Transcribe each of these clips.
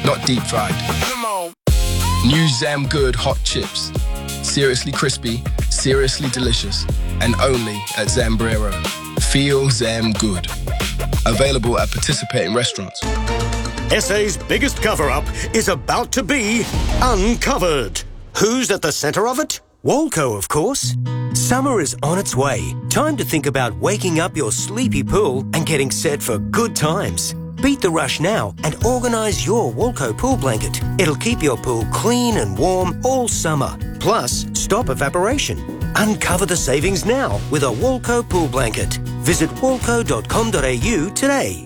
not deep-fried. Come on. New Zam Good hot chips. Seriously crispy, seriously delicious, and only at Zambrero. Feel Zam Good. Available at participating restaurants. SA's biggest cover-up is about to be uncovered. Who's at the centre of it? Walco, of course. Summer is on its way. Time to think about waking up your sleepy pool and getting set for good times. Beat the rush now and organise your Walco pool blanket. It'll keep your pool clean and warm all summer. Plus, stop evaporation. Uncover the savings now with a Walco pool blanket. Visit walco.com.au today.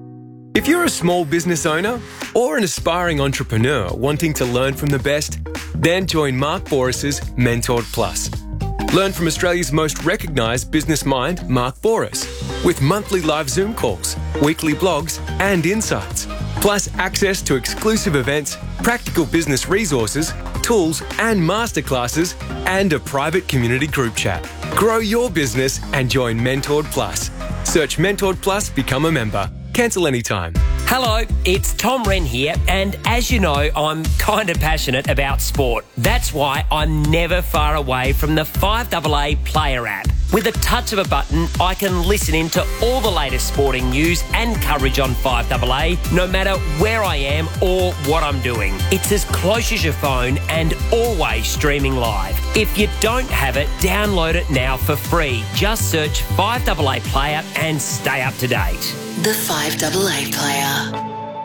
If you're a small business owner or an aspiring entrepreneur wanting to learn from the best, then join Mark Boris's Mentored Plus. Learn from Australia's most recognised business mind, Mark Boris, with monthly live Zoom calls, weekly blogs and insights, plus access to exclusive events, practical business resources, tools and masterclasses, and a private community group chat. Grow your business and join Mentored Plus. Search Mentored Plus, become a member. Cancel anytime. Hello, it's Tom Wren here, and as you know, I'm kind of passionate about sport. That's why I'm never far away from the 5AA Player app. With a touch of a button, I can listen in to all the latest sporting news and coverage on 5AA, no matter where I am or what I'm doing. It's as close as your phone and always streaming live. If you don't have it, download it now for free. Just search 5AA Player and stay up to date. The 5AA Player.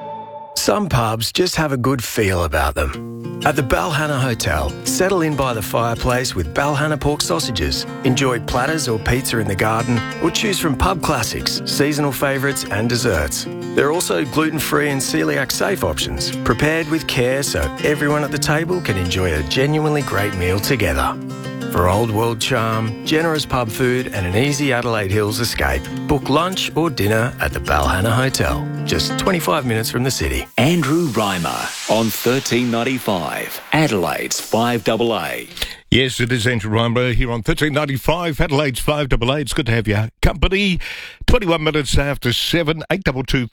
Some pubs just have a good feel about them. At the Balhana Hotel, settle in by the fireplace with Balhana pork sausages. Enjoy platters or pizza in the garden, or choose from pub classics, seasonal favourites and desserts. There are also gluten-free and celiac-safe options, prepared with care so everyone at the table can enjoy a genuinely great meal together. For old world charm, generous pub food and an easy Adelaide Hills escape, book lunch or dinner at the Balhana Hotel, just 25 minutes from the city. Andrew Reimer on 1395, Adelaide's 5AA. Yes, it is Andrew Reimer here on 1395, Adelaide's 5AA. It's good to have your company. 21 minutes after 7, 8223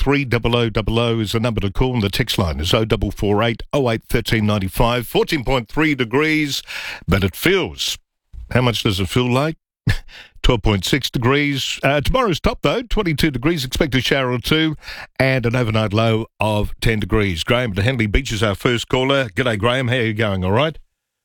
300 is the number to call, and the text line is 0448 08 1395. 14.3 degrees, but it feels... How much does it feel like? 12.6 degrees. Tomorrow's top, though, 22 degrees. Expect a shower or two and an overnight low of 10 degrees. Graham to Henley Beach is our first caller. G'day, Graham. How are you going? All right?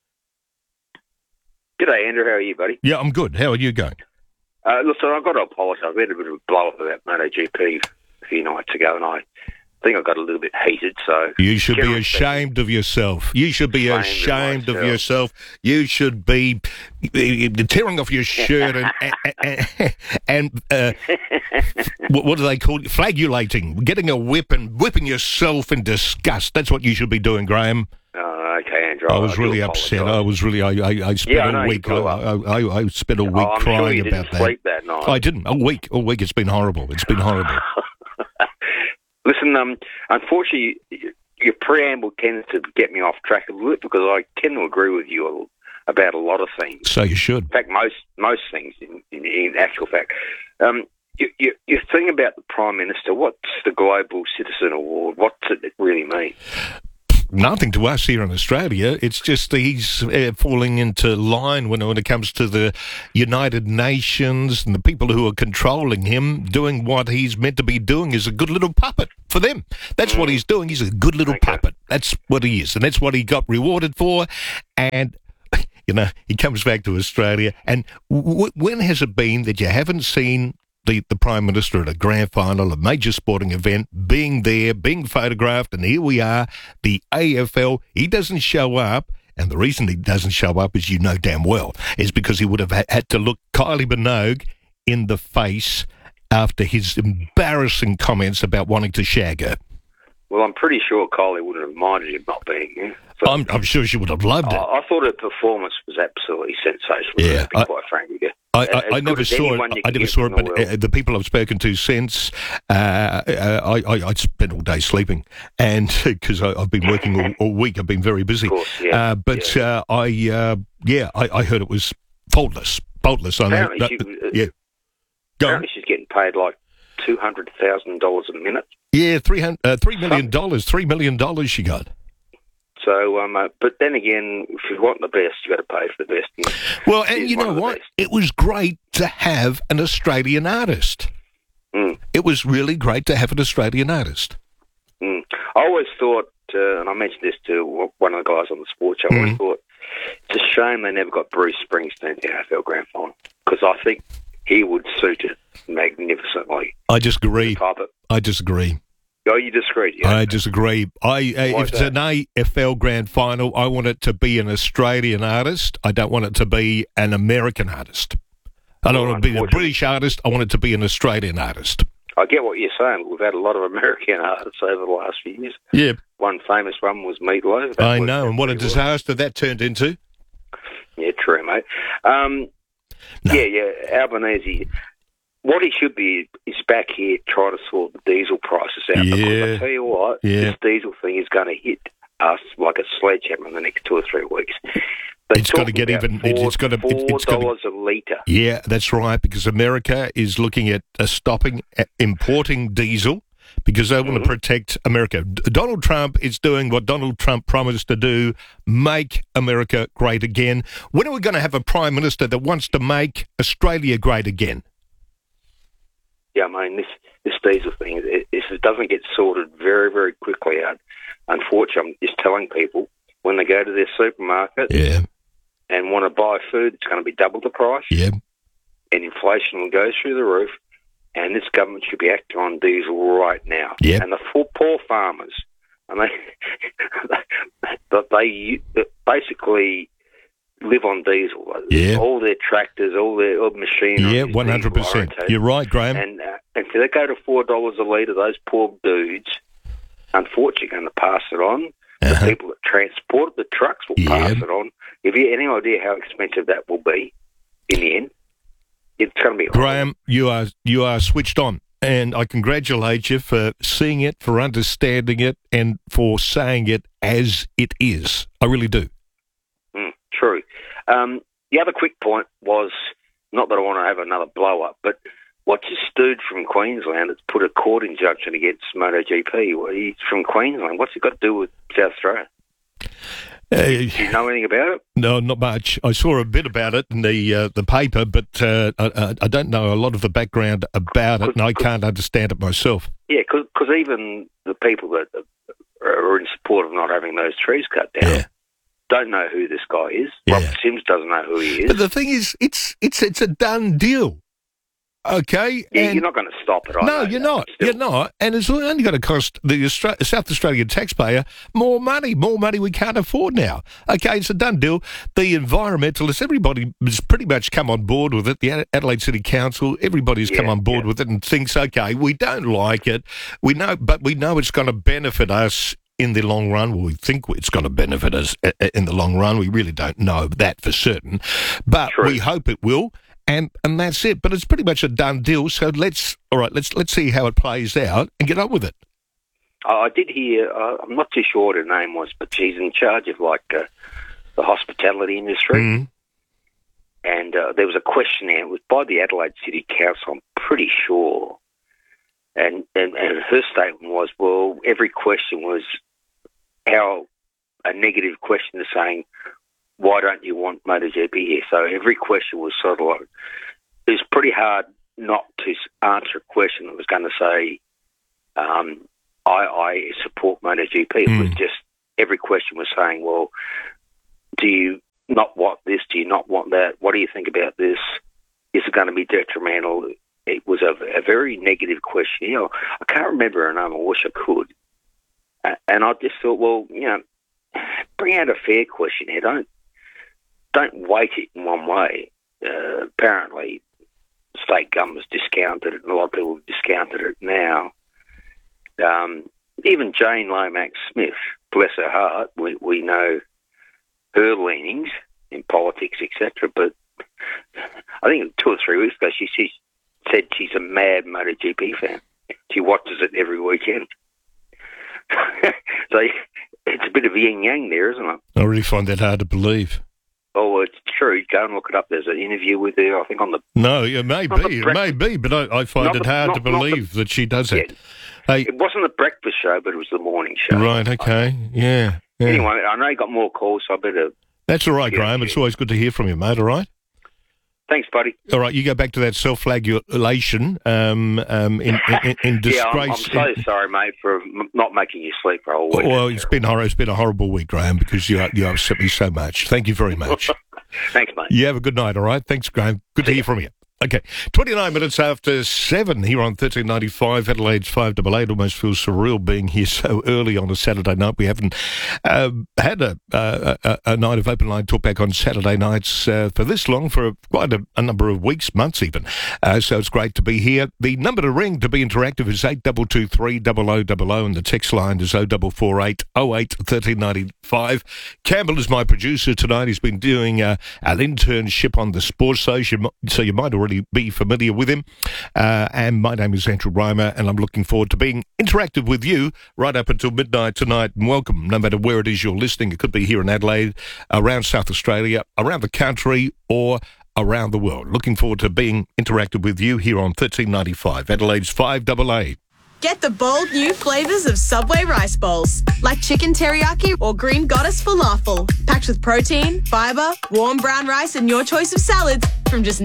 G'day, Andrew. How are you, buddy? Yeah, I'm good. How are you going? Listen, I've got to apologise. We had a bit of a blow-up about MotoGP a few nights ago, and I think I got a little bit heated, so... You should be ashamed of yourself. You should be ashamed of yourself. You should be tearing off your shirt and what do they call it? Flagulating, getting a whip and whipping yourself in disgust. That's what you should be doing, Graham. Okay, Andrew. I was really upset. I was really... I spent all week... I spent all week crying about that. Sleep that night. I didn't. All week. It's been horrible. It's been horrible. Listen, unfortunately, your preamble tends to get me off track a little bit because I tend to agree with you about a lot of things. So you should. In fact, most things, in actual fact. Your thing about the Prime Minister, what's the Global Citizen Award? What's it really mean? Nothing to us here in Australia. It's just he's falling into line when it comes to the United Nations and the people who are controlling him. Doing what he's meant to be doing is a good little puppet for them. That's what he's doing. He's a good little puppet. That's what he is, and that's what he got rewarded for. And he comes back to Australia. And when has it been that you haven't seen the Prime Minister at a grand final, a major sporting event, being there, being photographed, and here we are, the AFL, he doesn't show up, and the reason he doesn't show up, as you know damn well, is because he would have had to look Kylie Minogue in the face after his embarrassing comments about wanting to shag her. Well, I'm pretty sure Kylie wouldn't have minded him not being here. So I'm sure she would have loved it. I thought her performance was absolutely sensational, to be quite frank with you. I never saw it. I never saw it, but the people I've spoken to since, I spent all day sleeping, and because I've been working all week, I've been very busy. Of course, yeah. I heard it was faultless. Apparently she's getting paid like $200,000 a minute. Yeah, $3 million. $3 million she got. So, but then again, if you want the best, you got to pay for the best. Well, and you know what? It was great to have an Australian artist. Mm. It was really great to have an Australian artist. Mm. I always thought, and I mentioned this to one of the guys on the sports show, I always thought it's a shame they never got Bruce Springsteen to the AFL Grand Final, because I think he would suit it magnificently. I disagree. I disagree. Oh, you disagree? Yeah. I disagree. If it's an AFL Grand Final, I want it to be an Australian artist. I don't want it to be an American artist. I don't want it to be a British artist. I want it to be an Australian artist. I get what you're saying. We've had a lot of American artists over the last few years. Yeah. One famous one was Meatloaf. I know, and what a disaster that turned into. Yeah, true, mate. Yeah, Albanese. What he should be is back here trying to sort the diesel prices out. Yeah. Because I tell you what, this diesel thing is going to hit us like a sledgehammer in the next 2 or 3 weeks. It's got to get even. It's got to $4 a litre. Yeah, that's right. Because America is looking at stopping importing diesel because they want to protect America. Donald Trump is doing what Donald Trump promised to do: make America great again. When are we going to have a prime minister that wants to make Australia great again? Yeah, I mean, this diesel thing, if it doesn't get sorted very, very quickly out, unfortunately, I'm just telling people, when they go to their supermarket and want to buy food, it's going to be double the price. Yeah. And inflation will go through the roof, and this government should be acting on diesel right now. Yeah. And the poor farmers, and they basically live on diesel. Yeah. All their tractors, all their machinery. Yeah, 100%. You're right, Graham. And if they go to $4 a litre, those poor dudes, unfortunately, are going to pass it on. The people that transport the trucks will pass it on. Have you any idea how expensive that will be in the end? It's going to be Graham, you are switched on. And I congratulate you for seeing it, for understanding it, and for saying it as it is. I really do. True. The other quick point was, not that I want to have another blow-up, but what's this dude from Queensland that's put a court injunction against MotoGP? Well, he's from Queensland. What's it got to do with South Australia? Do you know anything about it? No, not much. I saw a bit about it in the paper, but I don't know a lot of the background about it, and I can't understand it myself. Yeah, because even the people that are in support of not having those trees cut down don't know who this guy is. Yeah. Robert Sims doesn't know who he is. But the thing is, it's a done deal. Okay? Yeah, you're not going to stop it. No, you're not. You're not. And it's only going to cost the South Australian taxpayer more money we can't afford now. Okay, it's a done deal. The environmentalists, everybody has pretty much come on board with it. The Adelaide City Council, everybody's come on board with it and thinks, okay, we don't like it. We know it's going to benefit us in the long run. Well, we think it's going to benefit us in the long run. We really don't know that for certain. But we hope it will. And that's it. But it's pretty much a done deal. So let's see how it plays out and get on with it. I did hear. I'm not too sure what her name was, but she's in charge of the hospitality industry. Mm. And there was a questionnaire. It was by the Adelaide City Council. I'm pretty sure. And her statement was, well, every question was a negative question to saying, why don't you want MotoGP here? So every question was sort of like, it was pretty hard not to answer a question that was going to say, I support MotoGP. It was just, every question was saying, well, do you not want this? Do you not want that? What do you think about this? Is it going to be detrimental? It was a very negative question. You know, I can't remember her name. I wish I could. And I just thought, well, you know, bring out a fair question here. Don't weight it in one way. Apparently, state government's discounted it, and a lot of people have discounted it now. Even Jane Lomax-Smith, bless her heart, we know her leanings in politics, etc. But I think 2 or 3 weeks ago, she said she's a mad MotoGP fan. She watches it every weekend. So it's a bit of yin-yang there, isn't it? I really find that hard to believe. Oh, it's true. Go and look it up. There's an interview with her, I think, on the... No, it may be, but I find it hard to believe that she does it. It wasn't the breakfast show, but it was the morning show. Right, okay, yeah. Anyway, I know you got more calls, so I better... That's all right, Graham. It's always good to hear from you, mate, all right? Thanks, buddy. All right, you go back to that self-flagellation in disgrace. I'm so sorry, mate, for not making you sleep for a whole week. Well, it's been a horrible week, Graham, because you upset me so much. Thank you very much. Thanks, mate. You have a good night, all right? Thanks, Graham. Good to hear from you. Okay, 29 minutes after 7 here on 1395, Adelaide's 588. Almost feels surreal being here so early on a Saturday night. We haven't had a night of open line talkback on Saturday nights for this long, for quite a number of weeks, months even. So it's great to be here. The number to ring to be interactive is 8223 0000, and the text line is 0448 08 1395. Campbell is my producer tonight. He's been doing an internship on the Sports Show, so you might already be familiar with him. And my name is Andrew Reimer, and I'm looking forward to being interactive with you right up until midnight tonight. And welcome, no matter where it is you're listening. It could be here in Adelaide, around South Australia, around the country, or around the world. Looking forward to being interactive with you here on 1395, Adelaide's 5AA. Get the bold new flavours of Subway rice bowls, like chicken teriyaki or green goddess falafel, packed with protein, fibre, warm brown rice and your choice of salads from just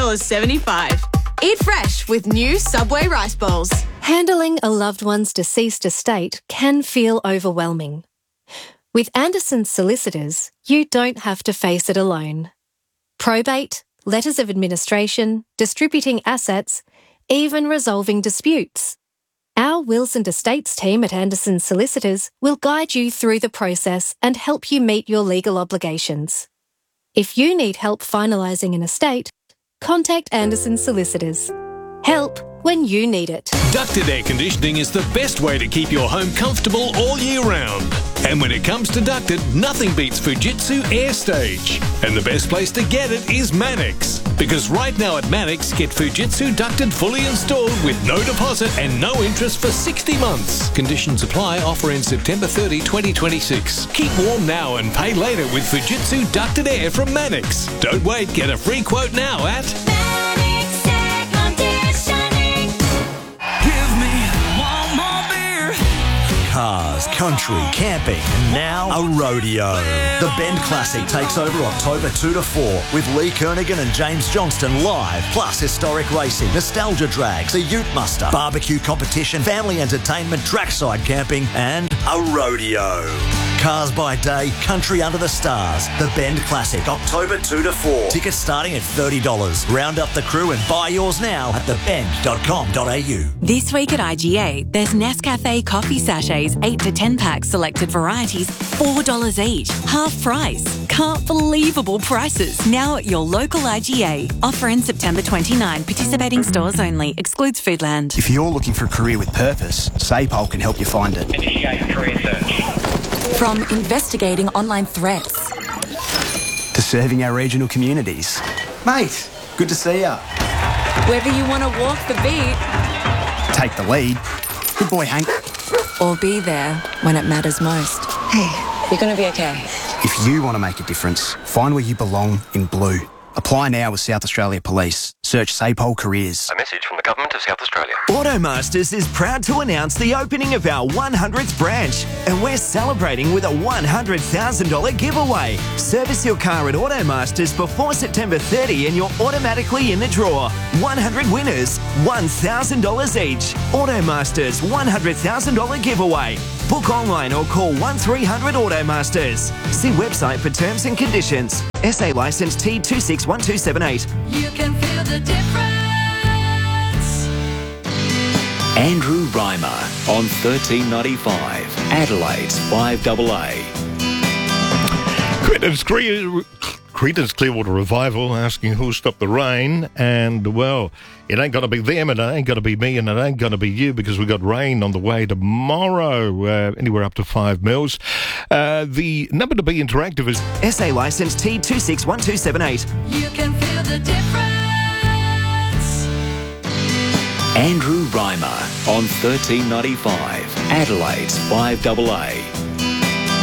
$9.75. Eat fresh with new Subway rice bowls. Handling a loved one's deceased estate can feel overwhelming. With Anderson's Solicitors, you don't have to face it alone. Probate, letters of administration, distributing assets, even resolving disputes. Our Wills and Estates team at Anderson's Solicitors will guide you through the process and help you meet your legal obligations. If you need help finalising an estate, contact Anderson's Solicitors. Help when you need it. Ducted air conditioning is the best way to keep your home comfortable all year round. And when it comes to ducted, nothing beats Fujitsu AirStage. And the best place to get it is Mannix. Because right now at Mannix, get Fujitsu ducted fully installed with no deposit and no interest for 60 months. Conditions apply. Offer in September 30, 2026. Keep warm now and pay later with Fujitsu ducted air from Mannix. Don't wait. Get a free quote now at Mannix Air Conditioning. Give me one more beer. Cars, country, camping, and now a rodeo. The Bend Classic takes over October 2 to 4 with Lee Kernaghan and James Johnston live, plus historic racing, nostalgia drags, a ute muster, barbecue competition, family entertainment, trackside camping, and a rodeo. Cars by day, country under the stars. The Bend Classic, October 2 to 4. Tickets starting at $30. Round up the crew and buy yours now at thebend.com.au. This week at IGA, there's Nescafe coffee sachets, 8 to 10 packs, selected varieties, $4 each, half price. Can't believable prices now at your local IGA. Offer in September 29. Participating stores only. Excludes Foodland. If you're looking for a career with purpose, SAPOL can help you find it. Initiate career search. From investigating online threats to serving our regional communities. Mate, good to see ya. Whether you want to walk the beat, take the lead. Good boy, Hank. Or be there when it matters most. Hey, you're going to be okay. If you want to make a difference, find where you belong in blue. Apply now with South Australia Police. Search SAPOL Careers. A message from the Government of South Australia. Automasters is proud to announce the opening of our 100th branch, and we're celebrating with a $100,000 giveaway. Service your car at Automasters before September 30 and you're automatically in the draw. 100 winners, $1,000 each. Automasters $100,000 giveaway. Book online or call 1300 Automasters. See website for terms and conditions. SA licence T261278. You can feel the difference. Andrew Reimer on 1395, Adelaide's 5AA. Creedence Clearwater Revival asking who'll stop the rain, and well, it ain't gonna be them, and it ain't gonna be me, and it ain't gonna be you, because we got rain on the way tomorrow, anywhere up to 5 mils. The number to be interactive is SA licence T261278. You can feel the difference. Andrew Reimer on 1395, Adelaide's 5AA.